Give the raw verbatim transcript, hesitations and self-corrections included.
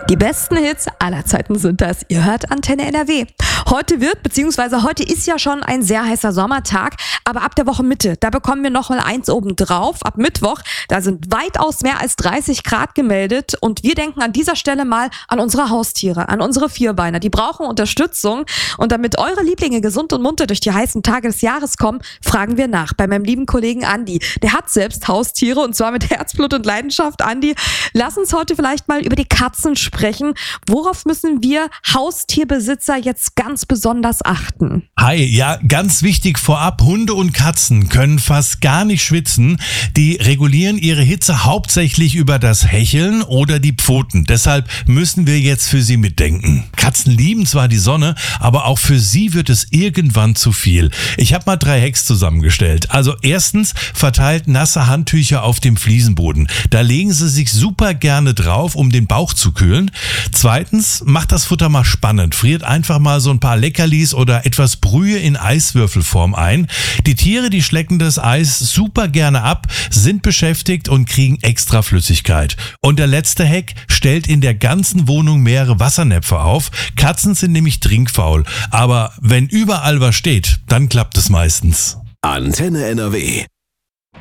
Die besten Hits aller Zeiten sind das. Ihr hört Antenne N R W. Heute wird, beziehungsweise heute ist ja schon ein sehr heißer Sommertag, aber ab der Woche Mitte, da bekommen wir noch mal eins obendrauf. Ab Mittwoch, da sind weitaus mehr als dreißig Grad gemeldet und wir denken an dieser Stelle mal an unsere Haustiere, an unsere Vierbeiner. Die brauchen Unterstützung und damit eure Lieblinge gesund und munter durch die heißen Tage des Jahres kommen, fragen wir nach bei meinem lieben Kollegen Andi. Der hat selbst Haustiere und zwar mit Herzblut und Leidenschaft. Andi, lass uns heute vielleicht mal über die Katzen sprechen. Worauf müssen wir Haustierbesitzer jetzt ganz besonders achten? Hi, ja, ganz wichtig vorab, Hunde und Katzen können fast gar nicht schwitzen. Die regulieren ihre Hitze hauptsächlich über das Hecheln oder die Pfoten. Deshalb müssen wir jetzt für sie mitdenken. Katzen lieben zwar die Sonne, aber auch für sie wird es irgendwann zu viel. Ich habe mal drei Hacks zusammengestellt. Also erstens, verteilt nasse Handtücher auf dem Fliesenboden. Da legen sie sich super gerne drauf, um den Bauch zu kühlen. Zweitens, macht das Futter mal spannend. Friert einfach mal so ein paar Leckerlis oder etwas Brühe in Eiswürfelform ein. Die Tiere, die schlecken das Eis super gerne ab, sind beschäftigt und kriegen extra Flüssigkeit. Und der letzte Hack, stellt in der ganzen Wohnung mehrere Wassernäpfe auf. Katzen sind nämlich trinkfaul. Aber wenn überall was steht, dann klappt es meistens. Antenne N R W.